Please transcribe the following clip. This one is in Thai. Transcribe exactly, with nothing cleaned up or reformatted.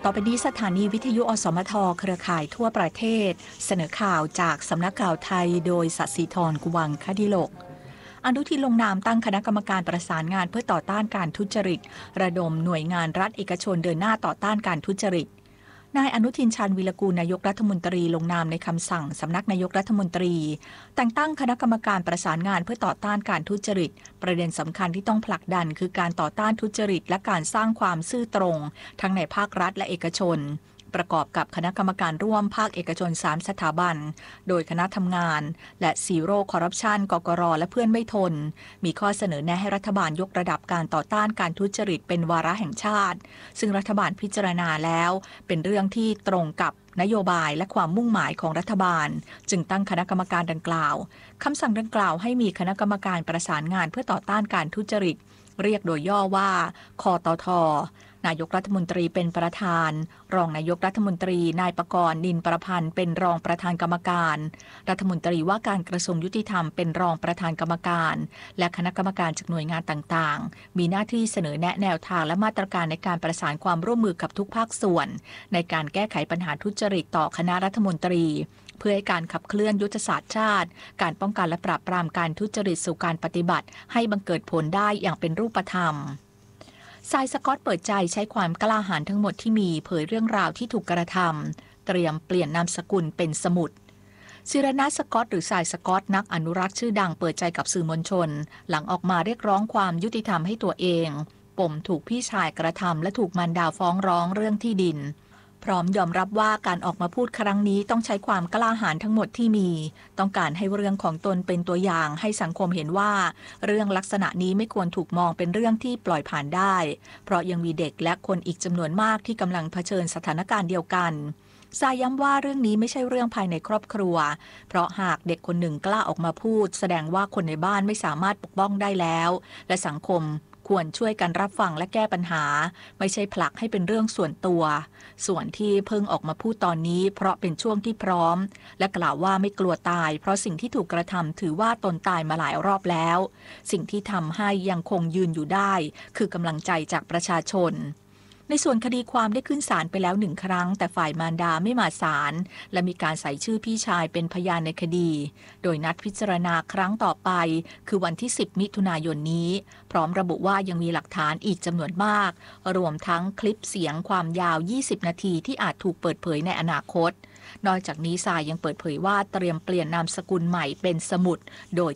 ต่อไปนี้สถานีวิทยุอสมทเครือข่ายทั่วประเทศเสนอข่าวจากสำนักข่าวไทยโดยสัสิธรกุวังคดิโลกอนุทินลงนามตั้งคณะกรรมการประสานงานเพื่อต่อต้านการทุจริตระดมหน่วยงานรัฐเอกชนเดินหน้าต่อต้านการทุจริตนายอนุทินชาญวีรกูลนายกรัฐมนตรีลงนามในคำสั่งสำนักนายกรัฐมนตรีแต่งตั้งคณะกรรมการประสานงานเพื่อต่อต้านการทุจริตประเด็นสำคัญที่ต้องผลักดันคือการต่อต้านทุจริตและการสร้างความซื่อตรงทั้งในภาครัฐและเอกชนประกอบกับคณะกรรมการร่วมภาคเอกชนสามสถาบันโดยคณะทำงานและซีโร่คอร์รัปชันกกรและเพื่อนไม่ทนมีข้อเสนอแนะให้รัฐบาลยกระดับการต่อต้านการทุจริตเป็นวาระแห่งชาติซึ่งรัฐบาลพิจารณาแล้วเป็นเรื่องที่ตรงกับนโยบายและความมุ่งหมายของรัฐบาลจึงตั้งคณะกรรมการดังกล่าวคำสั่งดังกล่าวให้มีคณะกรรมการประสานงานเพื่อต่อต้านการทุจริตเรียกโดยย่อว่าคตท.นายกรัฐมนตรีเป็นประธานรองนายกรัฐมนตรีนายปกรณ์นินประพันธ์เป็นรองประธานกรรมการรัฐมนตรีว่าการกระทรวงยุติธรรมเป็นรองประธานกรรมการและคณะกรรมการจากหน่วยงานต่างๆมีหน้าที่เสนอแนะแนวทางและมาตรการในการประสานความร่วมมือกับทุกภาคส่วนในการแก้ไขปัญหาทุจริตต่อคณะรัฐมนตรีเพื่อให้การขับเคลื่อนยุทธศาสตร์ชาติการป้องกันและปราบปรามการทุจริตสู่การปฏิบัติให้บังเกิดผลได้อย่างเป็นรูปธรรมทรายสกอตเปิดใจใช้ความกล้าหาญทั้งหมดที่มีเผยเรื่องราวที่ถูกกระทำเตรียมเปลี่ยนนามสกุลเป็นสมุดศิรนาถสกอตหรือทรายสกอตนักอนุรักษ์ชื่อดังเปิดใจกับสื่อมวลชนหลังออกมาเรียกร้องความยุติธรรมให้ตัวเองปมถูกพี่ชายกระทำและถูกมารดาฟ้องร้องเรื่องที่ดินพร้อมยอมรับว่าการออกมาพูดครั้งนี้ต้องใช้ความกล้าหาญทั้งหมดที่มีต้องการให้เรื่องของตนเป็นตัวอย่างให้สังคมเห็นว่าเรื่องลักษณะนี้ไม่ควรถูกมองเป็นเรื่องที่ปล่อยผ่านได้เพราะยังมีเด็กและคนอีกจำนวนมากที่กำลังเผชิญสถานการณ์เดียวกันทรายย้ำว่าเรื่องนี้ไม่ใช่เรื่องภายในครอบครัวเพราะหากเด็กคนหนึ่งกล้าออกมาพูดแสดงว่าคนในบ้านไม่สามารถปกป้องได้แล้วและสังคมควรช่วยกันรับฟังและแก้ปัญหาไม่ใช่ผลักให้เป็นเรื่องส่วนตัวส่วนที่เพิ่งออกมาพูดตอนนี้เพราะเป็นช่วงที่พร้อมและกล่าวว่าไม่กลัวตายเพราะสิ่งที่ถูกกระทำถือว่าตนตายมาหลายรอบแล้วสิ่งที่ทำให้ยังคงยืนอยู่ได้คือกำลังใจจากประชาชนในส่วนคดีความได้ขึ้นศาลไปแล้วหนึ่งครั้งแต่ฝ่ายมารดาไม่มาศาลและมีการใส่ชื่อพี่ชายเป็นพยานในคดีโดยนัดพิจารณาครั้งต่อไปคือวันที่สิบมิถุนายนนี้พร้อมระบุว่ายังมีหลักฐานอีกจำนวนมากรวมทั้งคลิปเสียงความยาวยี่สิบนาทีที่อาจถูกเปิดเผยในอนาคตนอกจากนี้ทรายยังเปิดเผยว่าเตรียมเปลี่ยนนามสกุลใหม่เป็นสมุดโดย